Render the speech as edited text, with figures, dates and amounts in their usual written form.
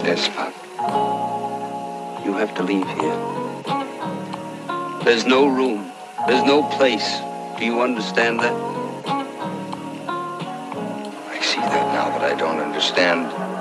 Yes, Pop. You have to leave here. There's no room. There's no place. Do you understand that? I see that now, but I don't understand